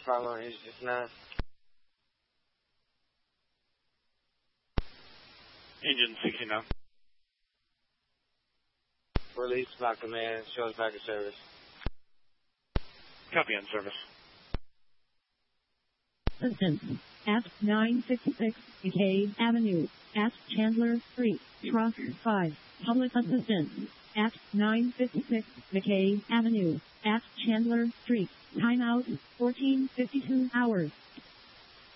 Problem is just not. Engine 69. Release block command, shows back to service. Copy on service. Assistance at 966 McKay Avenue at Chandler Street, Truck 5. Public assistance at 956 McKay Avenue at Chandler Street. Timeout 14:52 hours.